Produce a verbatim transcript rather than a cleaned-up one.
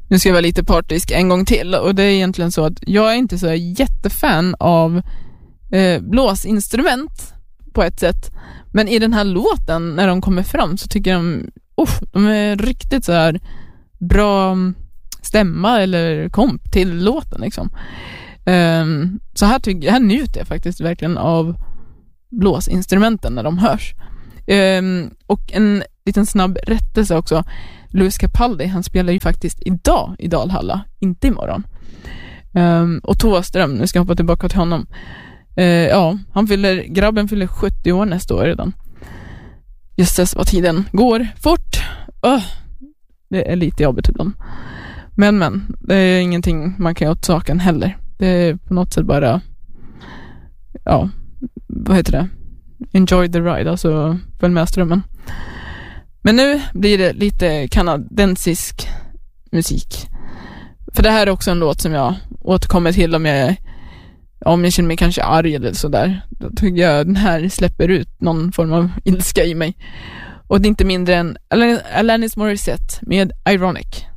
Nu ska jag vara lite partisk en gång till, och det är egentligen så att jag är inte så jättefan av eh, blåsinstrument på ett sätt, men i den här låten när de kommer fram så tycker de oh, de är riktigt så här bra stämma eller komp till låten liksom. Um, så här, tycker, här njuter jag faktiskt verkligen av blåsinstrumenten när de hörs. Um, och en liten snabb rättelse också. Louis Capaldi, han spelar ju faktiskt idag i Dalhalla, inte imorgon. Um, och Thåström, nu ska jag hoppa tillbaka till honom. Uh, ja, han fyller, grabben fyller sjuttio år nästa år redan. Just det, vad tiden går fort. Uh, det är lite jobbigt ibland. Men men, det är ingenting man kan göra åt saken heller. Det är på något sätt bara, ja, vad heter det? Enjoy the ride, alltså följ med strömmen. Men nu blir det lite kanadensisk musik. För det här är också en låt som jag återkommer till om jag, om jag känner mig kanske arg eller sådär. Då tycker jag den här släpper ut någon form av ilska i mig. Och det är inte mindre än Alanis Morissette med Ironic.